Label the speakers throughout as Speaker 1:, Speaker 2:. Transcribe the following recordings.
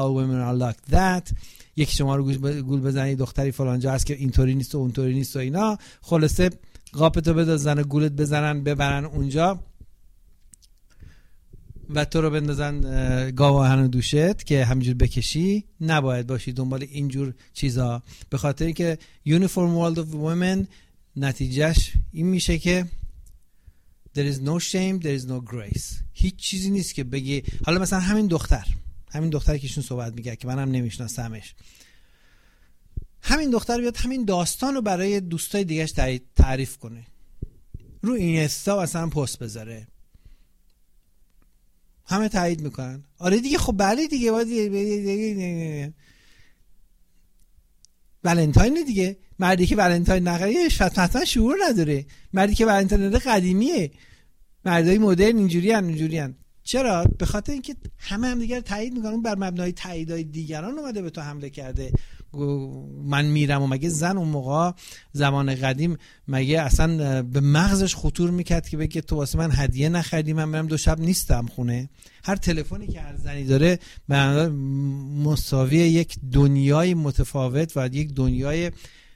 Speaker 1: all women are like that، یکی شما رو گول بزنی دختری فلانجا هست که اینطوری نیست و اونطوری نیست و اینا، خلاصه قاپتو بدازن گولت بزنن ببرن اونجا و تو رو بندازن گاوهن دوشت که همینجور بکشی. نباید باشی دنبال اینجور چیزا، به خاطر اینکه Uniform World of Women نتیجهش این میشه که there is no shame, there is no grace. هیچ چیزی نیست که بگی حالا مثلا همین دختری که ایشون صحبت میگه که منم نمیشناسمش، همین دختر بیاد همین داستان رو برای دوستای دیگه‌اش تعریف کنه، رو اینستا مثلا پست بذاره، همه تایید میکنن. آره دیگه، خب بله دیگه، ولنتاین دیگه. مردی که ولنتاین نخره حتما شعور نداره، مردی که ولنتاین قدیمیه، مردای مدرن اینجوریان. چرا؟ به خاطر اینکه هم دیگر تایید میکنن، بر مبنای تاییدهای دیگران اومده به تو حمله کرده. من میرم و مگه زن اون موقع زمان قدیم مگه اصلا به مغزش خطور میکرد که بگه تو واسه من هدیه نخریدی من برم 2 شب نیستم خونه؟ هر تلفنی که هر زنی داره مساوی یک دنیای متفاوت و یک دنیای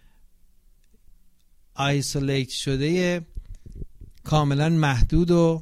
Speaker 1: آیسولیت شده کاملا محدود و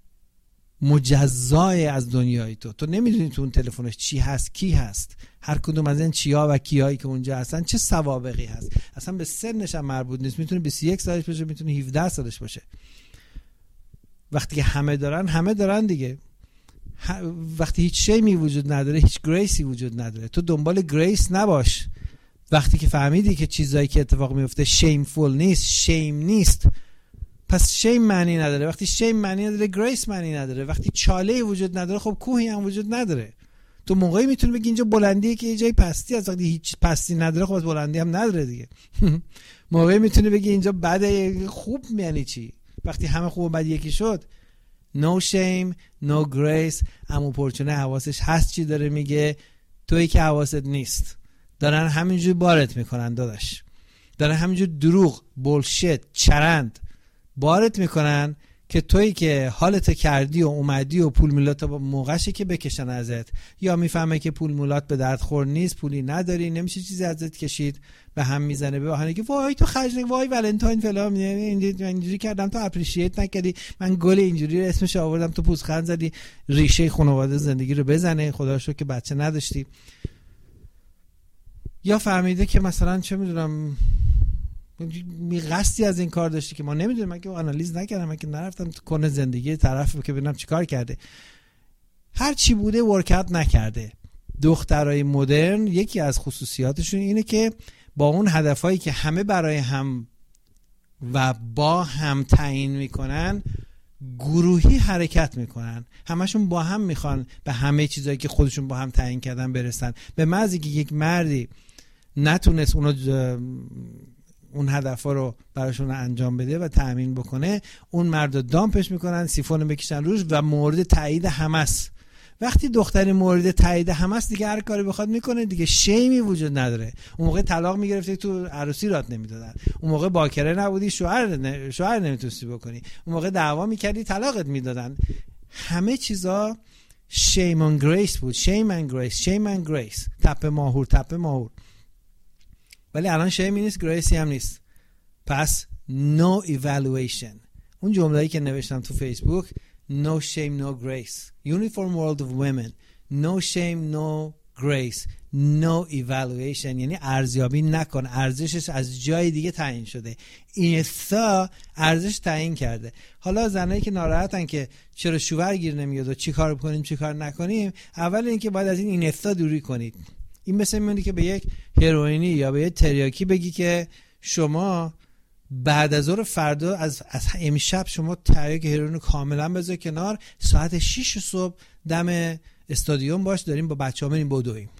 Speaker 1: مجزای از دنیای تو نمیدونی تو اون تلفنش چی هست، کی هست، هر کدوم از این چیا و کیایی که اونجا هستن چه سوابقی هست، اصلا به سنش هم مربوط نیست، میتونه 21 سالش باشه، میتونه 17 سالش باشه. وقتی که همه دارن دیگه، وقتی هیچ شیمی وجود نداره، هیچ گریسی وجود نداره. تو دنبال گریس نباش. وقتی که فهمیدی که چیزایی که اتفاق میفته شیمفول نیست، شیم نیست، پس شیم معنی نداره. وقتی شیم معنی نداره، گریس معنی نداره. وقتی چاله وجود نداره، خب کوهی هم وجود نداره. تو موقعی میتونی بگی اینجا بلندیه که یه جای پستی هست، وقتی هیچ پستی نداره خب بلندی هم نداره دیگه. موقعی میتونی بگی اینجا بده، خوب یعنی چی؟ وقتی همه خوب و بد یکی شد. No shame, no grace. همون پرچونه حواسش هست چی داره میگه، تویی که حواست نیست. دارن همینجور بارت میکنن داداش، دارن همینجور دروغ، بولشت، چرند بارت میکنن که تویی که حالت کردی و اومدی و پول میلات موقعشه که بکشن ازت، یا میفهمه که پول میلات به درد خور نیست، پولی نداری، نمیشه چیزی ازت کشید، به هم میزنه به بهانه که وای تو خرج، وای ولنتاین فلان، اینجوری کردم تو اپریشییت نکردی، من گل اینجوری اسمش آوردم تو پوزخند زدی، ریشه خانواده زندگی رو بزنه، خدا رو شکر که بچه نداشتی. یا فهمیده که مثلا چه میدونم قصدی از این کار داشتی که ما نمیدونیم، من که آنالیز نکردم، من که نرفتم تو کن زندگی طرف که ببینم چیکار کرده. هر چی بوده ورکاوت نکرده. دخترای مدرن یکی از خصوصیاتشون اینه که با اون هدفایی که همه برای هم و با هم تعیین میکنن گروهی حرکت میکنن، همشون با هم میخوان به همه چیزایی که خودشون با هم تعیین کردن برسن. به محض اینکه یک مردی نتونست اون هدفا رو براشون انجام بده و تأمین بکنه، اون مرد رو دامپش میکنن، سیفون بکشن روش و مورد تایید همس. وقتی دختری مورد تایید همس دیگه هر کاری بخواد میکنه دیگه، شیمی وجود نداره. اون موقع طلاق میگرفتی تو عروسی رات نمیدادن، اون موقع باکره نبودی شوهر نمیتونستی بکنی، اون موقع دعوا میکردی طلاقت میدادن. همه چیزا shame and grace بود، shame and grace، تپه ماهور. ولی الان شیمی نیست، گریسی هم نیست. پس no evaluation. اون جمله‌ای که نوشتم تو فیسبوک، no shame no grace, uniform world of women, no shame no grace, no evaluation. یعنی ارزیابی نکن، ارزشش از جای دیگه تعیین شده. اینستا ارزش تعیین کرده. حالا زنایی که ناراحتن که چرا شوهر گیر نمیاد و چی کار بکنیم چی کار نکنیم، اول اینکه باید از این اینستا دوری کنید. این مثل میمونه که به یک هروئینی یا به یک تریاکی بگی که شما بعد از ظهر فردا از امشب شما تریاک هروئین کاملا بذار کنار، ساعت 6 صبح دم استادیوم باش، داریم با بچه‌ها بریم بدویم.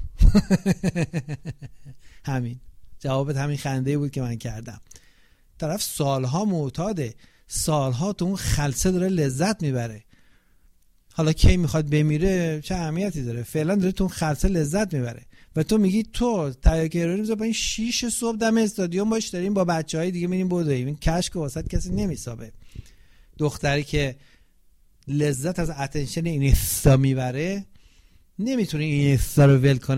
Speaker 1: همین جوابت همین خنده بود که من کردم. طرف سالها معتاده، سالها تو اون خلسه داره لذت میبره. حالا کی میخواد بمیره چه اهمیتی داره، فعلا داره تو اون خلسه لذت میبره و تو میگی تو تریاک هروئین بذار با این 6 صبح دم استادیوم باش، داریم با بچهای دیگه میریم بدویم. این کشک واسط کسی نمیسابه. دختری که لذت از اتنشن اینستا میبره نمیتونه این احساسا رو ول کنه